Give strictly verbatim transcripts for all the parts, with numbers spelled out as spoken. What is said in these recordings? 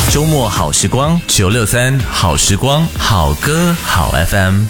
周末好时光，九六三好时光，好歌好 F M。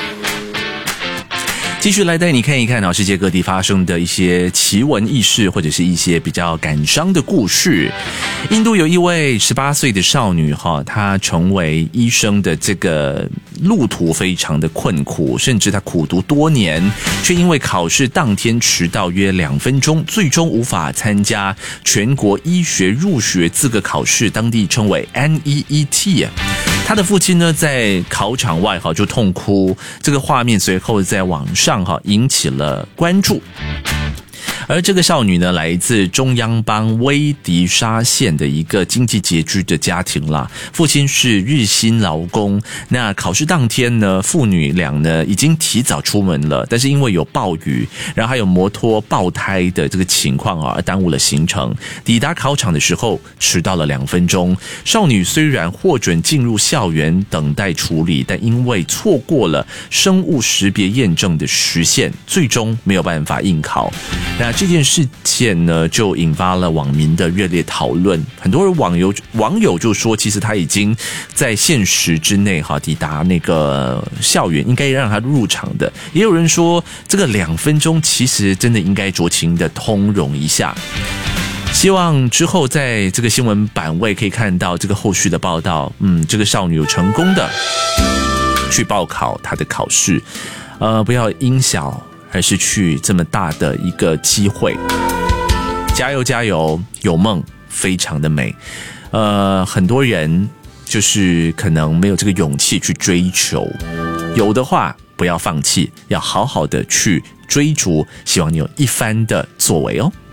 继续来带你看一看世界各地发生的一些奇闻异事，或者是一些比较感伤的故事。印度有一位十八岁的少女，她成为医生的这个路途非常的困苦，甚至她苦读多年，却因为考试当天迟到约两分钟，最终无法参加全国医学入学资格考试，当地称为 N E E T。他的父亲呢，在考场外哈就痛哭，这个画面随后在网上哈引起了关注。而这个少女呢，来自中央邦威迪沙县的一个经济拮据的家庭啦，父亲是日薪劳工。那考试当天呢，父女俩呢已经提早出门了，但是因为有暴雨，然后还有摩托爆胎的这个情况啊，而耽误了行程。抵达考场的时候迟到了两分钟。少女虽然获准进入校园等待处理，但因为错过了生物识别验证的时限，最终没有办法应考。那这件事件呢，就引发了网民的热烈讨论。很多人网友网友就说，其实他已经在限时之内哈抵达那个校园，应该让他入场的。也有人说，这个两分钟其实真的应该酌情的通融一下。希望之后在这个新闻版位可以看到这个后续的报道。嗯，这个少女有成功的去报考她的考试，呃，不要因小而失去这么大的一个机会。加油加油，有梦非常的美。呃，很多人就是可能没有这个勇气去追求，有的话不要放弃，要好好的去追逐，希望你有一番的作为哦。